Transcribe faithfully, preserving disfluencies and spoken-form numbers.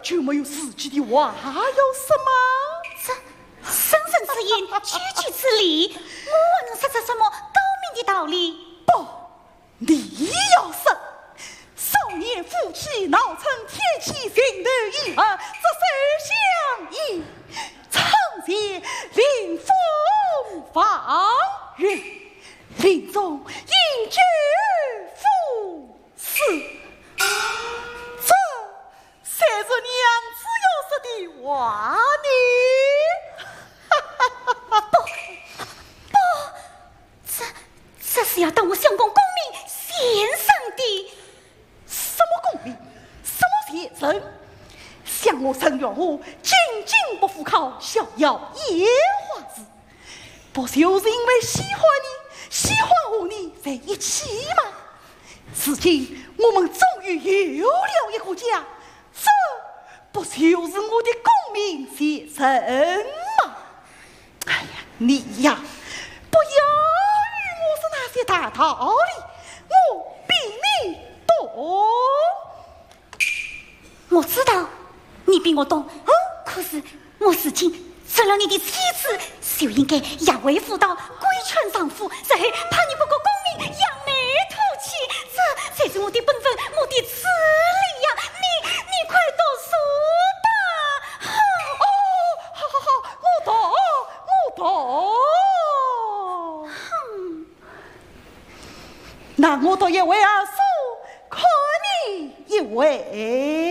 就没有自己的话，还有什么？ 这生生之言，句句之理，我能说出什么高明的道理？ 不，你要说。少年夫妻闹成天齐心头一合，这手相依，长街临风放月，林中一句夫死，这才是娘子要说的话呢。 不不，这这是要当我相公功名献上的。 什么功名，什么先生？想我陈月娥仅仅不服靠，逍遥野花子，不就是因为喜欢你，喜欢和你在一起吗？如今我们终于有了一个家，这不就是我的功名先生吗？哎呀，你呀，不要与我说那些大道理，我比你懂。 我知道你比我懂，嗯，可是我如今做了你的妻子，就应该押为妇道，规劝丈夫，然后怕你不顾功名，扬眉吐气，这才是我的本分，我的此理呀！你你快读书吧！ 哦，好好好，我懂，我懂。哼，那我读一位二叔，看你一位。